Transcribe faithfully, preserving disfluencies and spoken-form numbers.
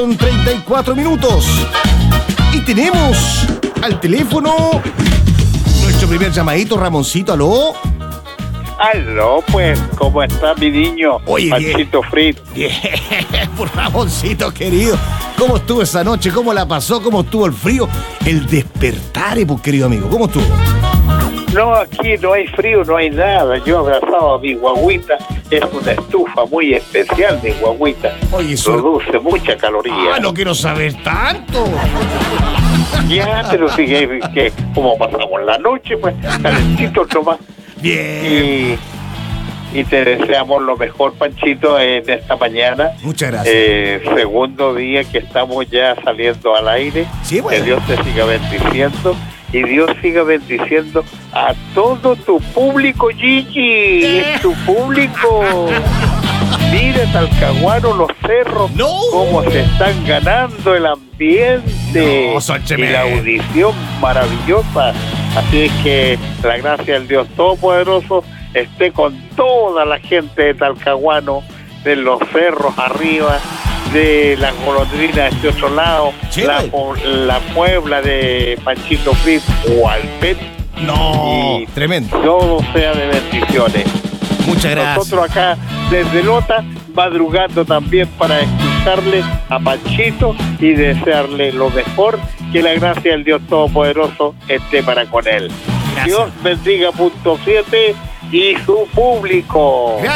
con treinta y cuatro minutos. Y tenemos al teléfono nuestro primer llamadito, Ramoncito, ¿aló? Aló, pues, ¿cómo está mi niño? Oye, Panchito Fritz. Bien, por Ramoncito, querido. ¿Cómo estuvo esa noche? ¿Cómo la pasó? ¿Cómo estuvo el frío? El despertar, pues, querido amigo. ¿Cómo estuvo? No, aquí no hay frío, no hay nada. Yo abrazado a mi guagüita. Es una estufa muy especial de guagüita. Oye, eso... Produce mucha caloría. Ah, no quiero saber tanto. Ya, pero sí que, que como pasamos la noche, pues, calentitos nomás. Bien. Y, y te deseamos lo mejor, Panchito, en esta mañana. Muchas gracias. Eh, segundo día que estamos ya saliendo al aire. Sí, bueno. Que Dios te siga bendiciendo. Y Dios siga bendiciendo a todo tu público, Gigi. Es tu público. Mira, Talcahuano, los cerros, no. cómo se están ganando el ambiente no, y la audición maravillosa. Así es que la gracia del Dios Todopoderoso esté con toda la gente de Talcahuano, de los cerros arriba, de las golondrinas de este otro lado, sí, la, la Puebla de Panchito Fritz o Alpet. No, y tremendo. Todo sea de bendiciones. Muchas gracias. Nosotros acá desde Lota madrugando también para escucharle a Panchito y desearle lo mejor, que la gracia del Dios Todopoderoso esté para con él. Gracias. Dios bendiga punto siete y su público. Gracias.